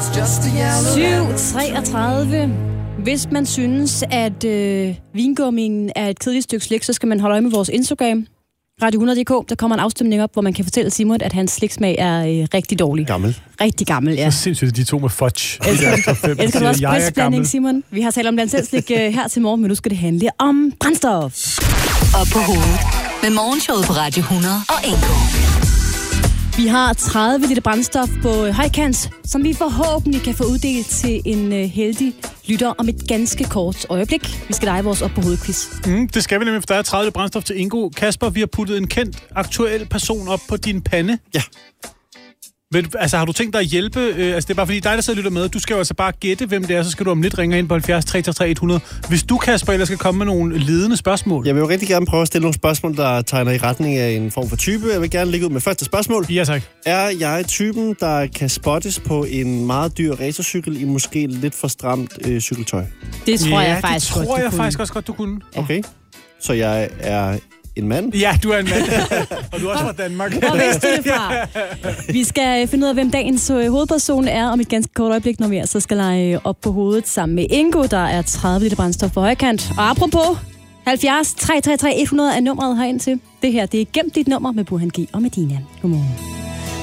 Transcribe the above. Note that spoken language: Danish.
7:33. Hvis man synes, at vingummingen er et kedeligt stykke slik, så skal man holde øje med vores Instagram. Radio100.dk, der kommer en afstemning op, hvor man kan fortælle Simon, at hans sliksmag er rigtig dårlig. Gammel. Rigtig gammel, ja. Så sindssygt, de to med fudge. Elsker du også prisblanding, Simon? Vi har talt om blandt selv slik her til morgen, men nu skal det handle om brændstof. Op på hovedet med morgenshowet på Radio 100 og Enko. Vi har 30 liter brændstof på højkant, som vi forhåbentlig kan få uddelt til en heldig lytter om et ganske kort øjeblik. Vi skal lege vores op på hovedet-quiz. Det skal vi nemlig, for der er 30 liter brændstof til Ingo. Kasper, vi har puttet en kendt, aktuel person op på din pande. Ja. Altså, har du tænkt dig at hjælpe? Altså, det er bare fordi dig, der sidder og lytter med. Du skal jo altså bare gætte, hvem det er, så skal du om lidt ringe ind på 70 333 100. Hvis du, Kasper, ellers skal komme med nogle ledende spørgsmål. Jeg vil jo rigtig gerne prøve at stille nogle spørgsmål, der tegner i retning af en form for type. Jeg vil gerne lægge ud med første spørgsmål. Ja, tak. Er jeg typen, der kan spottes på en meget dyr racercykel i måske lidt for stramt cykeltøj? Det tror jeg faktisk godt, det tror jeg faktisk også godt, du kunne. Okay. Så jeg er en mand? Ja, du er en mand. Og du er også fra Danmark. Hvor vidste du det fra? Vi skal finde ud af, hvem dagens hovedperson er om et ganske kort øjeblik, når vi altså skal lege op på hovedet sammen med Ingo, der er 30 liter brændstof på højkant. Og apropos, 70 333 100 er nummeret herind til. Det her, det er Gemt dit nummer med Burhan G og Medina. Godmorgen.